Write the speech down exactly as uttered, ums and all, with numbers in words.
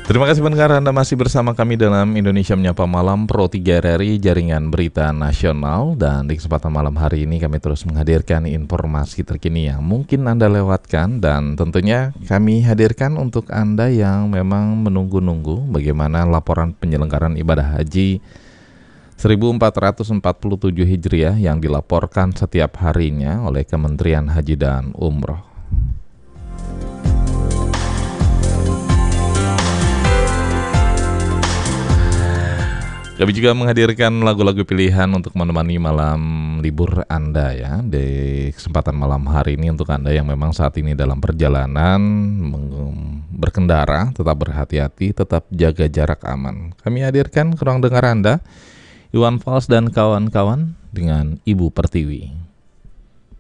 Terima kasih pendengar, Anda masih bersama kami dalam Indonesia Menyapa Malam Pro tiga R R I Jaringan Berita Nasional. Dan di kesempatan malam hari ini kami terus menghadirkan informasi terkini yang mungkin Anda lewatkan. Dan tentunya kami hadirkan untuk Anda yang memang menunggu-nunggu bagaimana laporan penyelenggaraan ibadah haji seribu empat ratus empat puluh tujuh Hijriah yang dilaporkan setiap harinya oleh Kementerian Haji dan Umroh. Kami juga menghadirkan lagu-lagu pilihan untuk menemani malam libur Anda ya. Di kesempatan malam hari ini untuk Anda yang memang saat ini dalam perjalanan berkendara, tetap berhati-hati, tetap jaga jarak aman. Kami hadirkan ke ruang dengar Anda Iwan Fals dan kawan-kawan dengan Ibu Pertiwi.